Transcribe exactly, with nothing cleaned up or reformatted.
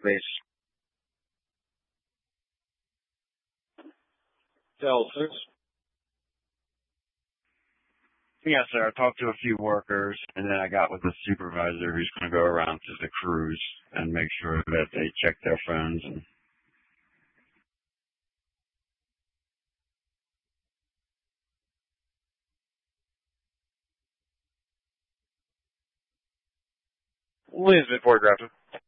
please. Cell six. Yes, sir. I talked to a few workers, and then I got with the supervisor who's going to go around to the crews and make sure that they check their phones. And Williamsburg, Port Grafton.